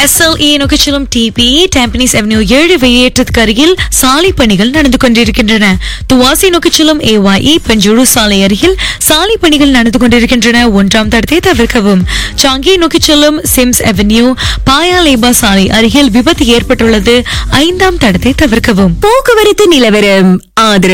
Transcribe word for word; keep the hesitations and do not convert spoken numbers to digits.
S L E நோக்கி செல்லும் DP Tampines avenue ஏழு வெளியேற்றத்துக்கு அருகில் சாலை பணிகள் நடந்து கொண்டிருக்கின்றன. துவாசி நோக்கி செல்லும் ஏஒய்இ பெஞ்சூரு சாலை அருகில் சாலை பணிகள் நடந்து கொண்டிருக்கின்றன. ஒன்றாம் தடத்தை தவிர்க்கவும். சாங்கி நோக்கி செல்லும் சிம்ஸ் அவென்யூ பாயாலேபா சாலை அருகில் விபத்து ஏற்பட்டுள்ளது. ஐந்தாம் தடத்தை தவிர்க்கவும். போக்குவரத்து நிலவரம் ஆதரவு